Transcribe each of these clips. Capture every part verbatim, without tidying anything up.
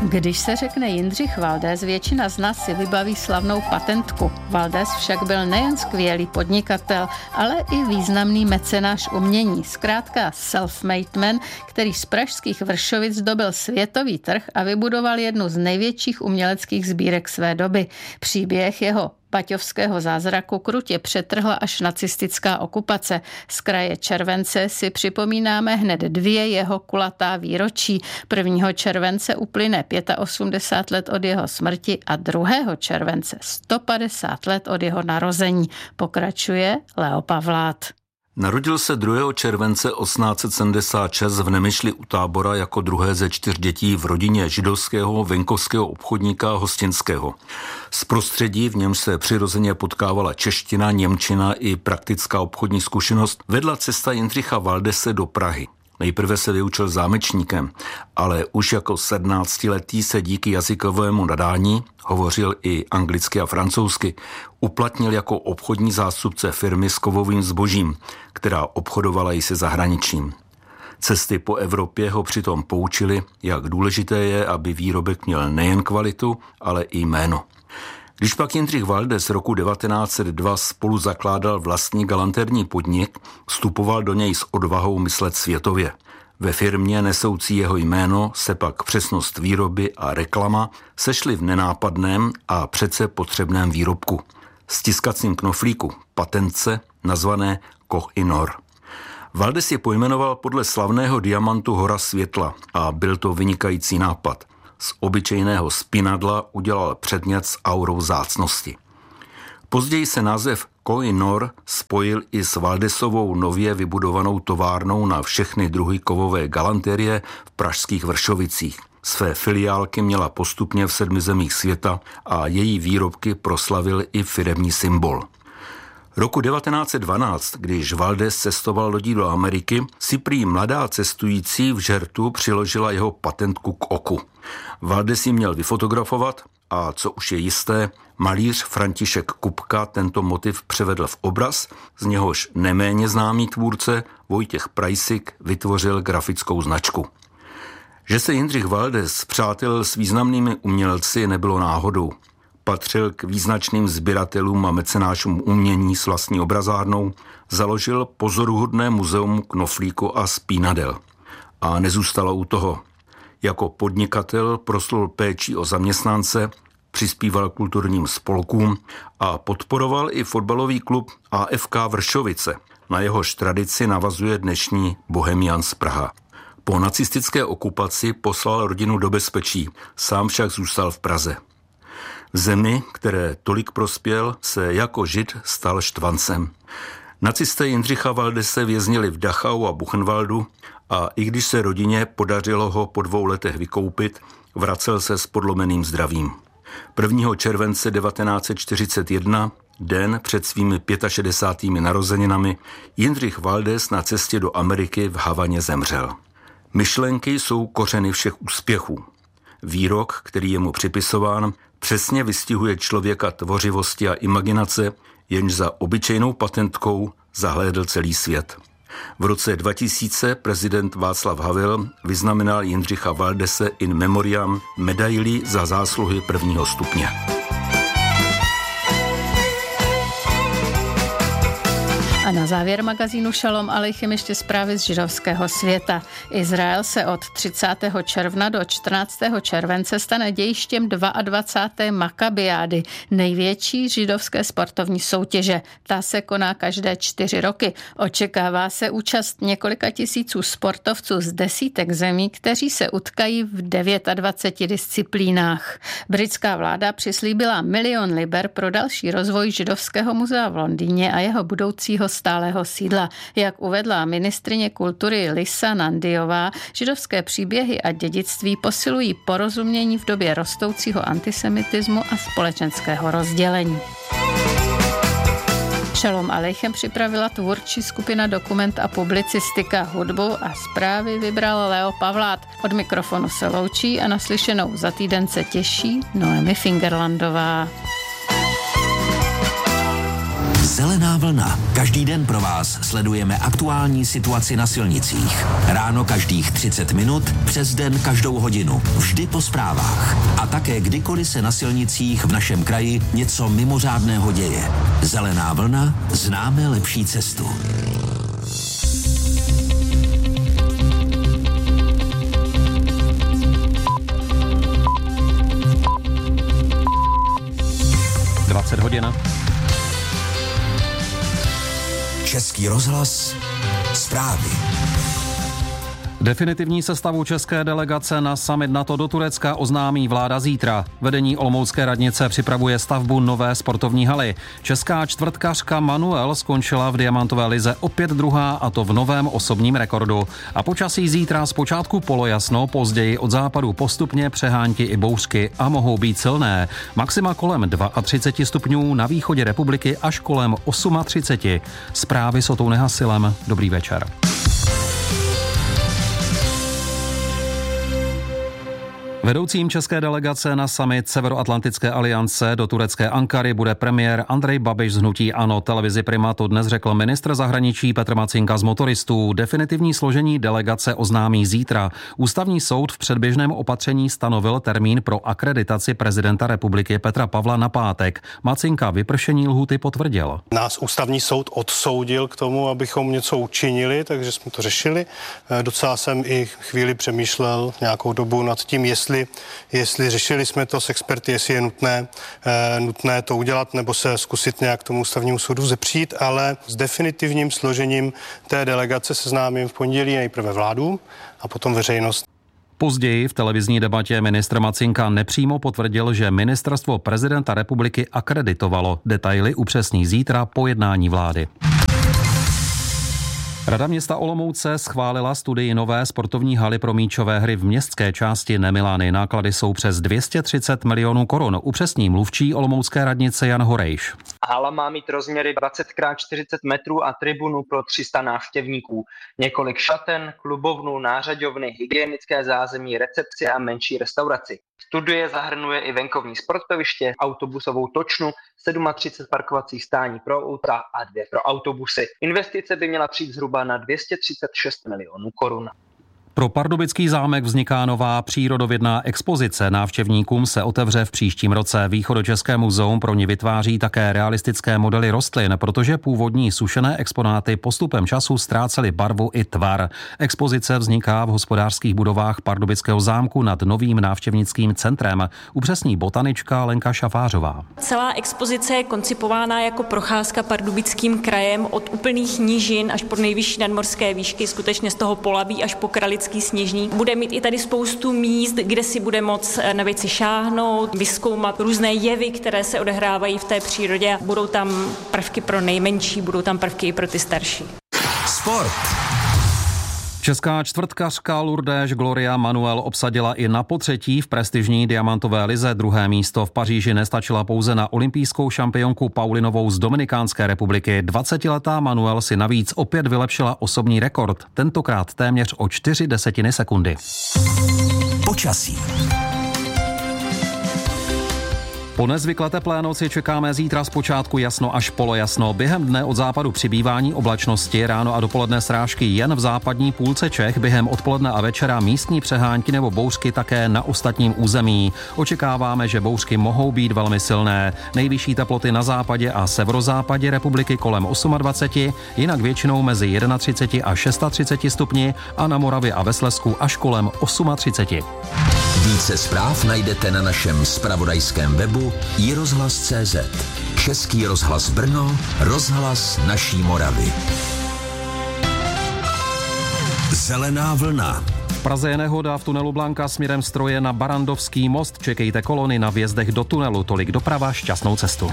Když se řekne Jindřich Valdés, většina z nás si vybaví slavnou patentku. Valdés však byl nejen skvělý podnikatel, ale i významný mecenáš umění. Zkrátka self-made man, který z pražských Vršovic dobyl světový trh a vybudoval jednu z největších uměleckých sbírek své doby. Příběh jeho baťovského zázraku krutě přetrhla až nacistická okupace. Z kraje července si připomínáme hned dvě jeho kulatá výročí. prvního července uplyne osmdesát pět let od jeho smrti a druhého července sto padesát let od jeho narození. Pokračuje Leo Pavlát. Narodil se druhého července osmnáct set sedmdesát šest v Nemyšli u Tábora jako druhé ze čtyř dětí v rodině židovského venkovského obchodníka Hostinského. Z prostředí, v němž se přirozeně potkávala čeština, němčina i praktická obchodní zkušenost, vedla cesta Jindřicha Valdese do Prahy. Nejprve se vyučil zámečníkem, ale už jako sedmnáctiletý se díky jazykovému nadání, hovořil i anglicky a francouzsky, uplatnil jako obchodní zástupce firmy s kovovým zbožím, která obchodovala i se zahraničím. Cesty po Evropě ho přitom poučily, jak důležité je, aby výrobek měl nejen kvalitu, ale i jméno. Když pak Jindřich Valdés roku devatenáct set dva spolu zakládal vlastní galanterní podnik, vstupoval do něj s odvahou myslet světově. Ve firmě nesoucí jeho jméno se pak přesnost výroby a reklama sešly v nenápadném a přece potřebném výrobku. Stiskacím knoflíku, patentce, nazvané Koh-i-Noor. Valdés je pojmenoval podle slavného diamantu Hora světla a byl to vynikající nápad. Z obyčejného spinadla udělal předmět s aurou vzácnosti. Později se název Koh-i-Noor spojil i s Valdésovou nově vybudovanou továrnou na všechny druhy kovové galanterie v pražských Vršovicích. Své filiálky měla postupně v sedmi zemích světa a její výrobky proslavil i firemní symbol. Roku devatenáct set dvanáct, když Valdés cestoval lodí do Ameriky, si prý mladá cestující v žertu přiložila jeho patentku k oku. Valdés ji měl vyfotografovat a, co už je jisté, malíř František Kupka tento motiv převedl v obraz, z něhož neméně známý tvůrce Vojtěch Prajsik vytvořil grafickou značku. Že se Jindřich Valdés přátelil s významnými umělci, nebylo náhodou. Patřil k význačným sběratelům a mecenášům umění s vlastní obrazárnou, založil pozoruhodné muzeum knoflíku a spínadel. A nezůstalo u toho. Jako podnikatel proslul péčí o zaměstnance, přispíval kulturním spolkům a podporoval i fotbalový klub A F K Vršovice. Na jehož tradici navazuje dnešní Bohemians Praha. Po nacistické okupaci poslal rodinu do bezpečí, sám však zůstal v Praze. V zemi, které tolik prospěl, se jako žid stal štvancem. Nacisté Jindřicha Valdese věznili v Dachau a Buchenwaldu a i když se rodině podařilo ho po dvou letech vykoupit, vracel se s podlomeným zdravím. prvního července devatenáct set čtyřicet jedna, den před svými šedesátými pěti narozeninami, Jindřich Valdés na cestě do Ameriky v Havaně zemřel. Myšlenky jsou kořeny všech úspěchů. Výrok, který je mu připisován, přesně vystihuje člověka tvořivosti a imaginace, jenž za obyčejnou patentkou zahlédl celý svět. V roce dva tisíce prezident Václav Havel vyznamenal Jindřicha Valdese in memoriam medailí za zásluhy prvního stupně. A na závěr magazínu Šalom Aleichem ještě zprávy z židovského světa. Izrael se od třicátého června do čtrnáctého července stane dějištěm dvacáté druhé Makabiády, největší židovské sportovní soutěže. Ta se koná každé čtyři roky. Očekává se účast několika tisíců sportovců z desítek zemí, kteří se utkají v dvaceti devíti disciplínách. Britská vláda přislíbila milion liber pro další rozvoj židovského muzea v Londýně a jeho budoucího stálého sídla. Jak uvedla ministryně kultury Lisa Nandiová, židovské příběhy a dědictví posilují porozumění v době rostoucího antisemitismu a společenského rozdělení. Šalom Aleichem připravila tvůrčí skupina Dokument a publicistika, hudbu a zprávy vybral Leo Pavlát. Od mikrofonu se loučí a naslyšenou za týden se těší Noemi Fingerlandová. Zelená vlna. Každý den pro vás sledujeme aktuální situaci na silnicích. Ráno každých třicet minut, přes den každou hodinu. Vždy po zprávách. A také kdykoliv se na silnicích v našem kraji něco mimořádného děje. Zelená vlna. Známe lepší cestu. dvacet hodin. Český rozhlas. Zprávy. Definitivní sestavu české delegace na summit NATO do Turecka oznámí vláda zítra. Vedení olomoucké radnice připravuje stavbu nové sportovní haly. Česká čtvrtkařka Manuel skončila v diamantové lize opět druhá, a to v novém osobním rekordu. A počasí zítra zpočátku polojasno, později od západu postupně přehánti i bouřky a mohou být silné. Maxima kolem třicet dva stupňů, na východě republiky až kolem třicet osm. Zprávy s Otou Nehasilem. Dobrý večer. Vedoucím české delegace na summit Severoatlantické aliance do turecké Ankary bude premiér Andrej Babiš z hnutí ANO. Televizi Prima to dnes řekl ministr zahraničí Petr Macinka z Motoristů. Definitivní složení delegace oznámí zítra. Ústavní soud v předběžném opatření stanovil termín pro akreditaci prezidenta republiky Petra Pavla na pátek. Macinka vypršení lhůty potvrdil. Nás ústavní soud odsoudil k tomu, abychom něco učinili, takže jsme to řešili. Docela jsem i chvíli přemýšlel nějakou dobu nad tím, jestli Jestli, jestli řešili jsme to s experty, jestli je nutné, eh, nutné to udělat nebo se zkusit nějak tomu ústavnímu soudu zepřít, ale s definitivním složením té delegace seznámím v pondělí nejprve vládu a potom veřejnost. Později v televizní debatě ministr Macinka nepřímo potvrdil, že ministerstvo prezidenta republiky akreditovalo. Detaily upřesní zítra po jednání vlády. Rada města Olomouce schválila studii nové sportovní haly pro míčové hry v městské části Nemilány. Náklady jsou přes dvě stě třicet milionů korun. Upřesní mluvčí olomoucké radnice Jan Horejš. Hala má mít rozměry dvacet krát čtyřicet metrů a tribunu pro tři sta návštěvníků. Několik šaten, klubovnu, nářadovny, hygienické zázemí, recepci a menší restauraci. Studie zahrnuje i venkovní sportoviště, autobusovou točnu, třicet sedm parkovacích stání pro auta a dvě pro autobusy. Investice by měla přijít zhruba na dvě stě třicet šest milionů korun. Pro Pardubický zámek vzniká nová přírodovědná expozice. Návštěvníkům se otevře v příštím roce. Východočeské muzeum pro ní vytváří také realistické modely rostlin, protože původní sušené exponáty postupem času ztrácely barvu i tvar. Expozice vzniká v hospodářských budovách Pardubického zámku nad novým návštěvnickým centrem. Upřesní botanička Lenka Šafářová. Celá expozice je koncipována jako procházka Pardubickým krajem od úplných nížin až po nejvyšší nadmořské výšky, skutečně z toho Polaví až po Kralický Sněžník. Bude mít i tady spoustu míst, kde si bude moc na věci šáhnout, vyzkoumat různé jevy, které se odehrávají v té přírodě. Budou tam prvky pro nejmenší, budou tam prvky i pro ty starší. Sport. Česká čtvrtkařka Lourdes Gloria Manuel obsadila i na potřetí v prestižní diamantové lize druhé místo. V Paříži nestačila pouze na olympijskou šampionku Paulinovou z Dominikánské republiky. dvacetiletá Manuel si navíc opět vylepšila osobní rekord, tentokrát téměř o čtyři desetiny sekundy. Počasí. Po nezvykle teplé noci čekáme zítra zpočátku jasno až polojasno. Během dne od západu přibývání oblačnosti, ráno a dopoledne srážky jen v západní půlce Čech, během odpoledne a večera místní přehánky nebo bouřky také na ostatním území. Očekáváme, že bouřky mohou být velmi silné. Nejvyšší teploty na západě a severozápadě republiky kolem dvacet osm, jinak většinou mezi třicet jedna a třicet šest stupni a na Moravě a ve Slezsku až kolem třicet osm. Více zpráv najdete na našem zpravodajském webu i rozhlas tečka cé zet. Český rozhlas Brno, rozhlas naší Moravy. Zelená vlna. V Praze je nehoda v tunelu Blanka směrem Stroje na Barandovský most. Čekejte kolony na vjezdech do tunelu. Tolik doprava, šťastnou cestu.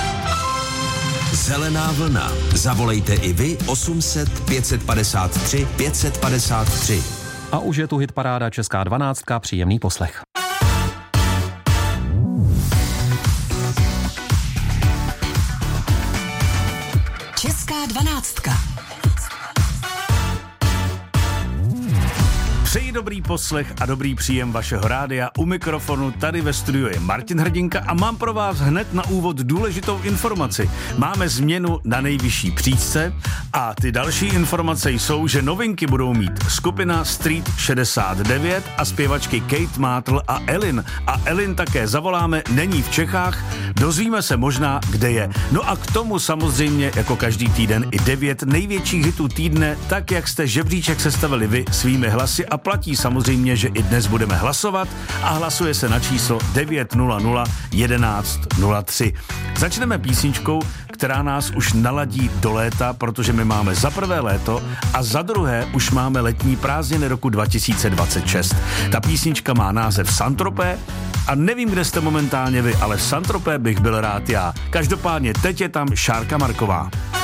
Zelená vlna. Zavolejte i vy osm set pět set padesát tři pět set padesát tři. A už je tu hitparáda Česká dvanáctka, příjemný poslech. Česká dvanáctka. Přeji dobrý Dobrý poslech a dobrý příjem vašeho rádia. U mikrofonu tady ve studiu je Martin Hrdinka a mám pro vás hned na úvod důležitou informaci. Máme změnu na nejvyšší příčce a ty další informace jsou, že novinky budou mít skupina Street šedesát devět a zpěvačky Kate Mátl a Elin. A Elin také zavoláme, není v Čechách, dozvíme se možná, kde je. No a k tomu samozřejmě jako každý týden i devět největších hitů týdne, tak jak jste žebříček sestavili vy svými hlasy a platí samozřejmě, že i dnes budeme hlasovat a hlasuje se na číslo devět nula nula jedenáct nula tři. Začneme písničkou, která nás už naladí do léta, protože my máme za prvé léto a za druhé už máme letní prázdniny roku dva tisíce dvacet šest. Ta písnička má název Saint-Tropez a nevím, kde jste momentálně vy, ale v Saint-Tropez bych byl rád já. Každopádně teď je tam Šárka Marková.